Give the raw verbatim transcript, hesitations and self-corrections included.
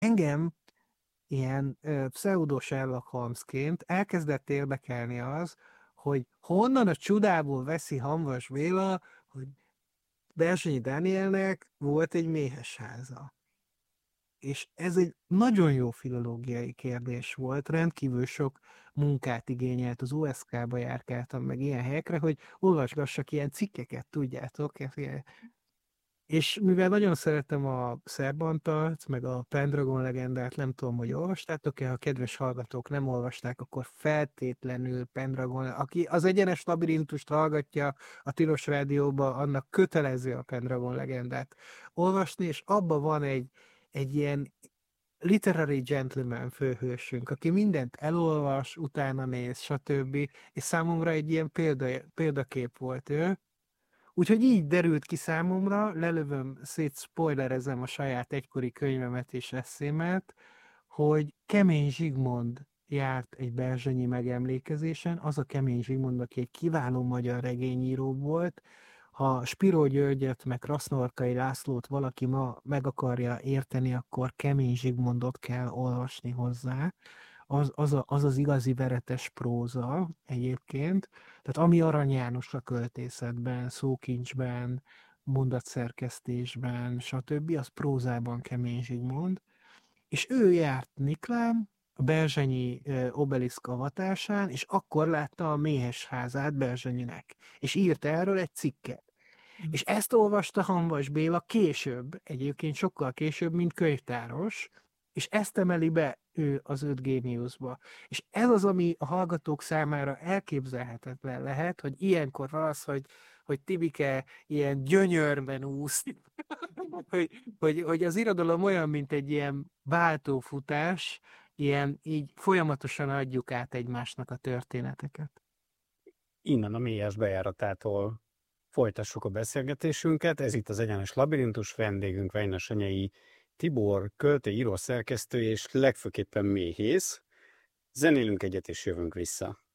engem ilyen ö, pseudo Sherlock Holmesként elkezdett érdekelni az, hogy honnan a csodából veszi Hamvas Béla, hogy Berzsenyi Dánielnek volt egy méhesháza. És ez egy nagyon jó filológiai kérdés volt, rendkívül sok munkát igényelt, az o es ká-ba járkáltam meg ilyen helyekre, hogy olvasgassak ilyen cikkeket, tudjátok, ez ilyen. És mivel nagyon szeretem a Szerbantalt, meg a Pendragon legendát, nem tudom, hogy olvastátok-e, ha kedves hallgatók nem olvasták, akkor feltétlenül Pendragon, aki az Egyenes Labirintust hallgatja a Tilos Rádióba, annak kötelező a Pendragon legendát olvasni, és abban van egy, egy ilyen literary gentleman főhősünk, aki mindent elolvas, utána néz, stb. És számomra egy ilyen példa, példakép volt ő. Úgyhogy így derült ki számomra, lelövöm, szétszpoilerezem a saját egykori könyvemet és eszémet, hogy Kemény Zsigmond járt egy berzsenyi megemlékezésen, az a Kemény Zsigmond, aki egy kiváló magyar regényíró volt. Ha Spiró Györgyet meg Krasznorkai Lászlót valaki ma meg akarja érteni, akkor Kemény Zsigmondot kell olvasni hozzá. Az az, a, az, az igazi veretes próza egyébként. Tehát ami Arany János a költészetben, szókincsben, mondatszerkesztésben, stb., az prózában Kemény Zsigmond. És ő járt Niklán, a Berzsenyi ö, obeliszk avatásán, és akkor látta a méhes házát Berzsenyinek. És írt erről egy cikket. És ezt olvasta Hamvas Béla később, egyébként sokkal később, mint könyvtáros, és ezt emeli be ő az öt géniuszba. És ez az, ami a hallgatók számára elképzelhetetlen lehet, hogy ilyenkor van az, hogy, hogy Tibike ilyen gyönyörben úsz, hogy, hogy, hogy az irodalom olyan, mint egy ilyen váltófutás, ilyen így folyamatosan adjuk át egymásnak a történeteket. Innen a mélyes bejáratától folytassuk a beszélgetésünket. Ez itt az Egyenes Labirintus, vendégünk Vejnasenyei Tibor, költő, író, szerkesztő és legfőképpen méhész. Zenélünk egyet és jövünk vissza.